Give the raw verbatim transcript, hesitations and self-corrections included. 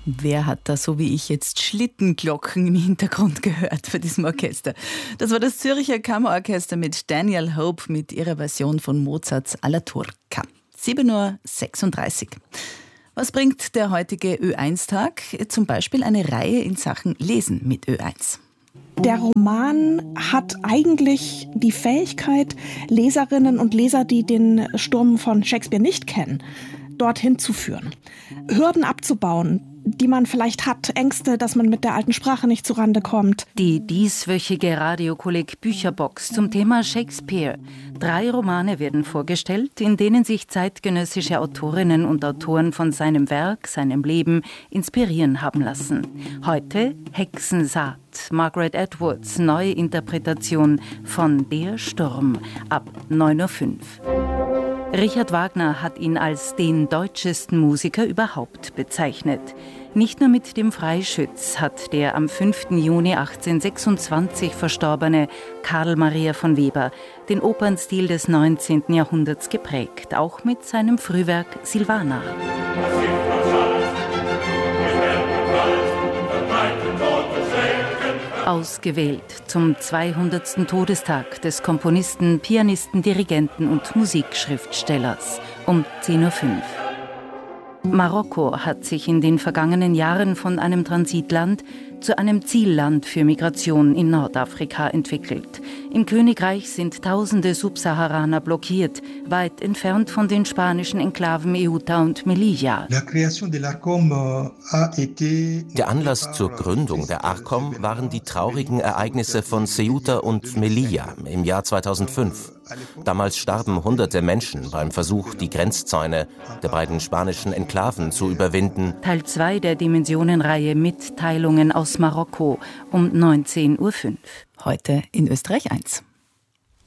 Wer hat da so wie ich jetzt Schlittenglocken im Hintergrund gehört bei diesem Orchester? Das war das Zürcher Kammerorchester mit Daniel Hope mit ihrer Version von Mozarts Alla Turca. sieben Uhr sechsunddreißig. Was bringt der heutige Ö eins Tag? Zum Beispiel eine Reihe in Sachen Lesen mit Ö eins. Der Roman hat eigentlich die Fähigkeit, Leserinnen und Leser, die den Sturm von Shakespeare nicht kennen, dorthin zu führen. Hürden abzubauen, die man vielleicht hat, Ängste, dass man mit der alten Sprache nicht zurande kommt. Die dieswöchige Radiokolleg Bücherbox zum Thema Shakespeare. Drei Romane werden vorgestellt, in denen sich zeitgenössische Autorinnen und Autoren von seinem Werk, seinem Leben inspirieren haben lassen. Heute Hexensaat, Margaret Atwoods neue Interpretation von Der Sturm ab neun Uhr fünf. Richard Wagner hat ihn als den deutschesten Musiker überhaupt bezeichnet. Nicht nur mit dem Freischütz hat der am fünften Juni achtzehnhundertsechsundzwanzig verstorbene Karl Maria von Weber den Opernstil des neunzehnten Jahrhunderts geprägt, auch mit seinem Frühwerk Silvana. Ausgewählt zum zweihundertsten Todestag des Komponisten, Pianisten, Dirigenten und Musikschriftstellers um zehn Uhr fünf. Marokko hat sich in den vergangenen Jahren von einem Transitland zu einem Zielland für Migration in Nordafrika entwickelt. Im Königreich sind tausende Subsaharaner blockiert, weit entfernt von den spanischen Enklaven Ceuta und Melilla. Der Anlass zur Gründung der ARCOM waren die traurigen Ereignisse von Ceuta und Melilla im Jahr zweitausendfünf. Damals starben hunderte Menschen beim Versuch, die Grenzzäune der beiden spanischen Enklaven zu überwinden. Teil zwei der Dimensionenreihe Mitteilungen aus Marokko um neunzehn Uhr fünf. Heute in Österreich eins.